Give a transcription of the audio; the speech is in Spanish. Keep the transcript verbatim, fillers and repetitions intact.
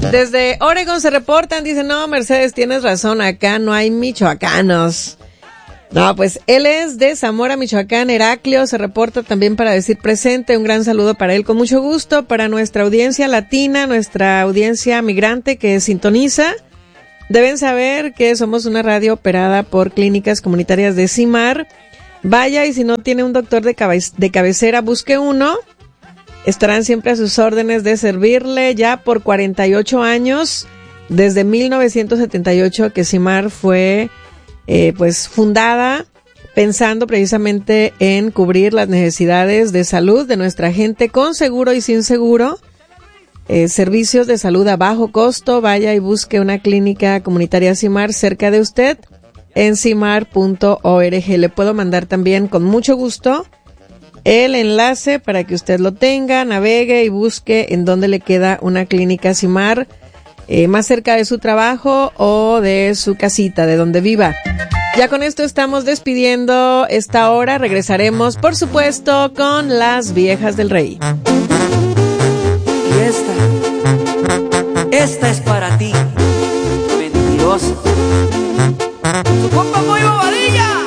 Desde Oregon se reportan, dicen, no, Mercedes, tienes razón, acá no hay michoacanos. No, pues él es de Zamora, Michoacán. Heraclio se reporta también para decir presente. Un gran saludo para él, con mucho gusto, para nuestra audiencia latina, nuestra audiencia migrante que sintoniza. Deben saber que somos una radio operada por Clínicas Comunitarias de CIMAR. Vaya, y si no tiene un doctor de, cabe- de cabecera, busque uno. Estarán siempre a sus órdenes de servirle ya por cuarenta y ocho años, desde mil novecientos setenta y ocho que CIMAR fue eh, pues fundada, pensando precisamente en cubrir las necesidades de salud de nuestra gente con seguro y sin seguro. Eh, servicios de salud a bajo costo. Vaya y busque una clínica comunitaria CIMAR cerca de usted en cimar punto org. Le puedo mandar también con mucho gusto el enlace para que usted lo tenga, navegue y busque en dónde le queda una clínica CIMAR eh, más cerca de su trabajo o de su casita, de donde viva. Ya con esto estamos despidiendo esta hora. Regresaremos, por supuesto, con las viejas del rey. Y esta, esta es para ti, mentiroso. ¡Su compa Muy Bobadilla!